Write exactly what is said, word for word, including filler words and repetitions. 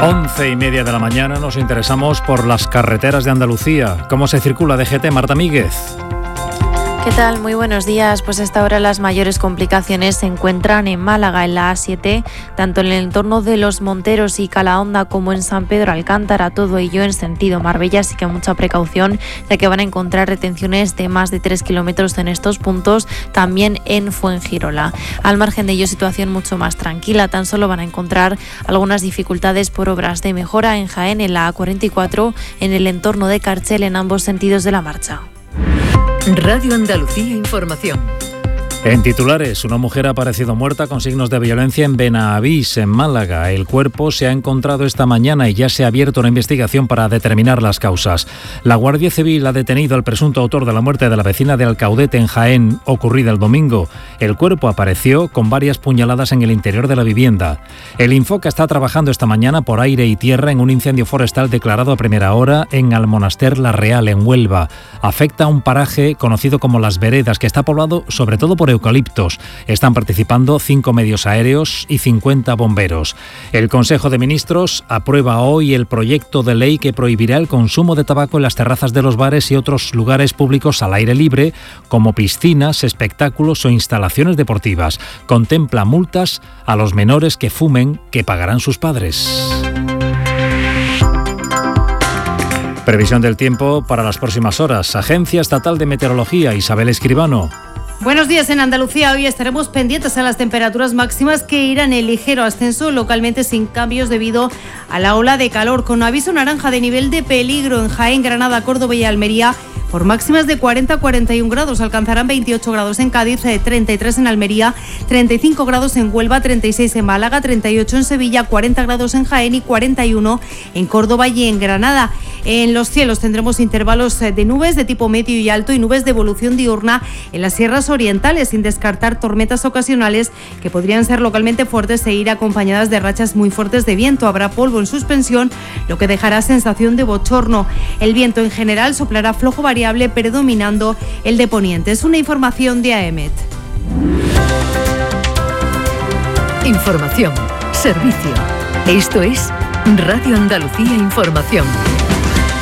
Once y media de la mañana nos interesamos por las carreteras de Andalucía. ¿Cómo se circula D G T? Marta Míguez. ¿Qué tal? Muy buenos días. Pues a esta hora las mayores complicaciones se encuentran en Málaga, en la A siete, tanto en el entorno de Los Monteros y Calahonda como en San Pedro Alcántara, todo ello en sentido Marbella, así que mucha precaución, ya que van a encontrar retenciones de más de tres kilómetros en estos puntos, también en Fuengirola. Al margen de ello, situación mucho más tranquila, tan solo van a encontrar algunas dificultades por obras de mejora en Jaén, en la A cuarenta y cuatro, en el entorno de Carchel, en ambos sentidos de la marcha. Radio Andalucía Información. En titulares, una mujer ha aparecido muerta con signos de violencia en Benavís, en Málaga. El cuerpo se ha encontrado esta mañana y ya se ha abierto una investigación para determinar las causas. La Guardia Civil ha detenido al presunto autor de la muerte de la vecina de Alcaudete, en Jaén, ocurrida el domingo. El cuerpo apareció con varias puñaladas en el interior de la vivienda. El Infoca está trabajando esta mañana por aire y tierra en un incendio forestal declarado a primera hora en Almonaster La Real, en Huelva. Afecta a un paraje conocido como Las Veredas, que está poblado sobre todo por eucaliptos. Están participando cinco medios aéreos y cincuenta bomberos. El Consejo de Ministros aprueba hoy el proyecto de ley que prohibirá el consumo de tabaco en las terrazas de los bares y otros lugares públicos al aire libre, como piscinas, espectáculos o instalaciones deportivas. Contempla multas a los menores que fumen, que pagarán sus padres. Previsión del tiempo para las próximas horas. Agencia Estatal de Meteorología, Isabel Escribano. Buenos días. En Andalucía hoy estaremos pendientes a las temperaturas máximas que irán en ligero ascenso, localmente sin cambios debido a la ola de calor, con aviso naranja de nivel de peligro en Jaén, Granada, Córdoba y Almería, por máximas de cuarenta a cuarenta y un grados. Alcanzarán veintiocho grados en Cádiz, treinta y tres en Almería, treinta y cinco grados en Huelva, treinta y seis en Málaga, treinta y ocho en Sevilla, cuarenta grados en Jaén y cuarenta y uno en Córdoba y en Granada. En los cielos tendremos intervalos de nubes de tipo medio y alto y nubes de evolución diurna en las sierras orientales, sin descartar tormentas ocasionales que podrían ser localmente fuertes e ir acompañadas de rachas muy fuertes de viento. Habrá polvo en suspensión, lo que dejará sensación de bochorno. El viento en general soplará flojo variable, predominando el de poniente. Es una información de A E M E T. Información, servicio. Esto es Radio Andalucía Información.